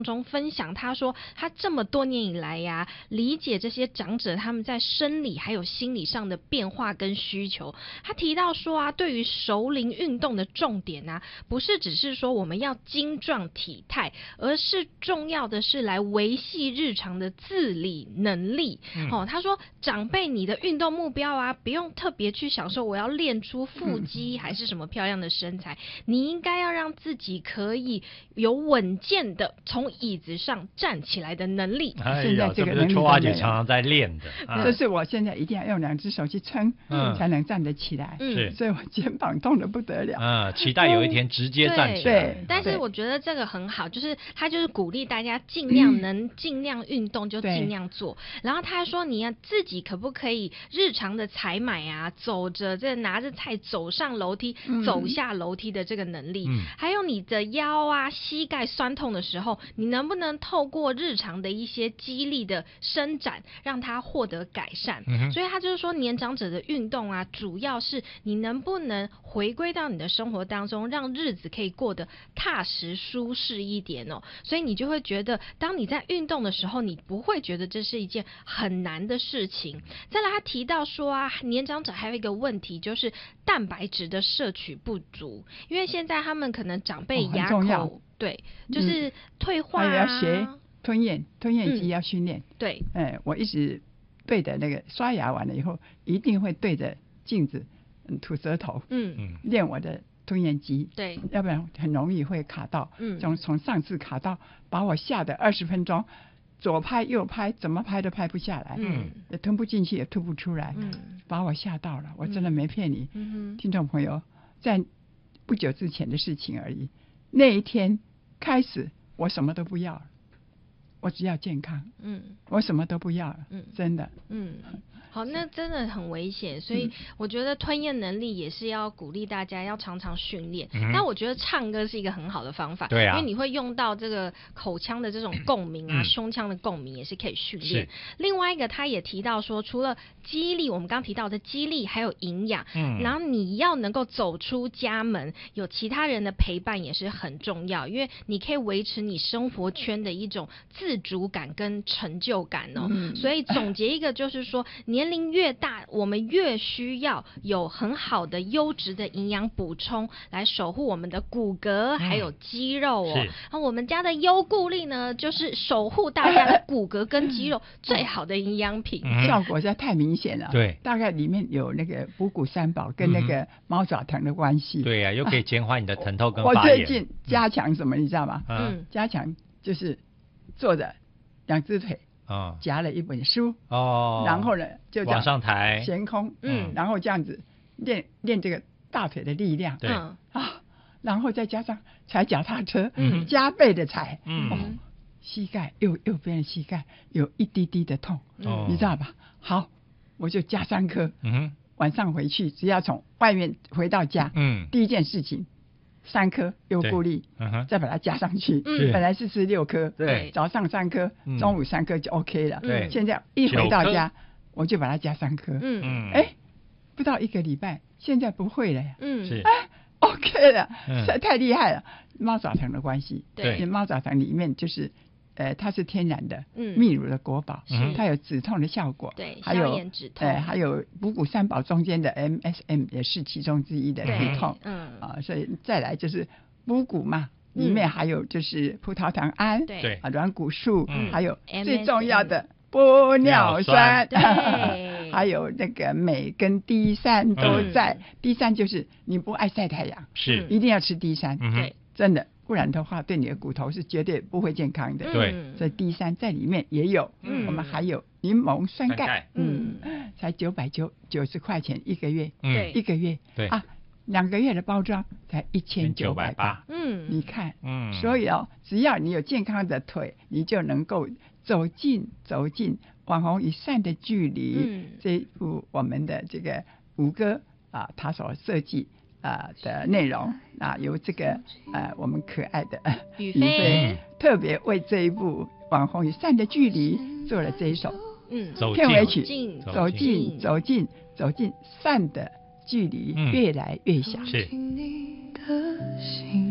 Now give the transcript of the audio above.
中分享，他说他这么多年以来呀，理解这些长者他们在生理还有心理上的变化跟需求。他提到说啊，对于熟龄运动的重点啊，不是只是说我们要精壮体态，而是重要的是来维系日常的自理能力。他说长辈你的运动目标啊，不用特别去享受我要练出腹肌还是什么漂亮的身材，你应该要让自己可以有稳健的从椅子上站起来的能力。 现在这个能力秋华姐常常在练的， 这是我现在一定要用2只手去撑，才能站得起来。所以我肩膀痛得不得了。 期待有一天直接站起来。 对，但是我觉得这个很好，就是他就是鼓励大家尽量尽量运动就尽量做。然后他还说，你要自己可不可以日常的采买啊，走着这拿着菜走上楼梯、走下楼梯的这个能力，还有你的腰啊、膝盖酸痛的时候，你能不能透过日常的一些肌力的伸展，让它获得改善？所以他就是说，年长者的运动啊，主要是你能不能回归到你的生活当中，让日子可以过得踏实舒适一点哦。所以你就会觉得，当你在运动的时候，你不会觉得这是一件很难的事情。再来，他提到说啊，年长者还有一个问题就是蛋白质的摄取不足，因为现在他们可能长辈牙口。对，就是退化还要学吞咽肌要训练。 对， 我一直对着那个刷牙完了以后，一定会对着镜子吐舌头，练我的吞咽肌。 对， 要不然很容易会卡到。从上次卡到，把我吓得20分钟，左拍右拍，怎么拍都拍不下来。也吞不进去，也吐不出来。把我吓到了，我真的没骗你。听众朋友，在不久之前的事情而已。那一天开始，我什么都不要了，我只要健康。我什么都不要了。真的。 好，那真的很危险，所以我觉得吞咽能力也是要鼓励大家要常常训练。但我觉得唱歌是一个很好的方法， 对啊， 因为你会用到这个口腔的这种共鸣啊，胸腔的共鸣也是可以训练。另外一个，他也提到说，除了肌力，我们刚提到的肌力，还有营养，然后你要能够走出家门，有其他人的陪伴也是很重要，因为你可以维持你生活圈的一种自主感跟成就感哦。所以总结一个就是说，年龄越大，我们越需要有很好的优质的营养补充，来守护我们的骨骼还有肌肉哦。那我们家的优固力呢，就是守护大家的骨骼跟肌肉最好的营养品。 效果实在太明显了。 对， 大概里面有那个五谷三宝跟那个猫爪藤的关系。 对呀，又可以减缓你的疼痛跟发炎。 我最近加强什么，你知道吗？加强就是坐着2只腿。夹了一本书。然后呢就往上抬悬空。然后这样子练这个大腿的力量。 对然后再加上踩脚踏车，加倍的踩。膝盖右边的膝盖有一滴滴的痛。你知道吧？好，我就加3颗。晚上回去只要从外面回到家，第一件事情3颗优固力，再把它加上去。本来是吃6颗， 对， 早上3颗，中午3颗就 OK 了。 对， 现在一回到家，我就把它加3颗。不到1个礼拜，现在不会了呀。OK 了，太厉害了。猫爪藤的关系，对，猫爪藤里面就是它是天然的，秘鲁的国宝，它有止痛的效果， 对， 还有止痛， 还有五谷三宝中间的 MSM 也是其中之一的止痛。所以再来就是五谷嘛，里面还有就是葡萄糖胺， 对， 软骨素，还有最重要的玻尿酸，还有那个镁跟 D3 都在。D3 就是你不爱晒太阳， 是一定要吃 D3， 对， 真的。不然的话对你的骨头是绝对不会健康的。 对， 所以 D3 在里面也有。我们还有柠檬酸钙，才990块钱1个月。 对 ，1个月。 对 2个月的包装才1980。你看，所以只要你有健康的腿，你就能够走进网红与善的距离。这一部我们的这个五哥他所设计的内容由这个我们可爱的宇飞特别为这一部网红与善的距离做了这一首片尾曲。走进善的距离越来越小。 是。